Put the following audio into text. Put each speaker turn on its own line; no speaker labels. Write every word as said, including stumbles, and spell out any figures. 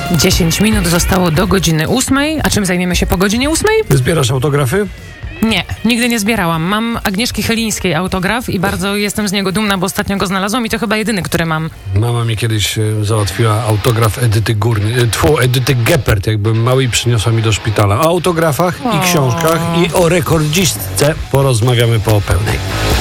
dziesięć minut zostało do godziny ósmej. A czym zajmiemy się po godzinie ósmej?
Zbierasz autografy?
Nie, nigdy nie zbierałam. Mam Agnieszki Chylińskiej autograf i bardzo jestem z niego dumna, bo ostatnio go znalazłam i to chyba jedyny, który mam.
Mama mi kiedyś e, załatwiła autograf Edyty Górny, e, tfu, Edyty Geppert, jakbym mały, i przyniosła mi do szpitala. O autografach
O.
i książkach i o rekordzistce porozmawiamy po pełnej.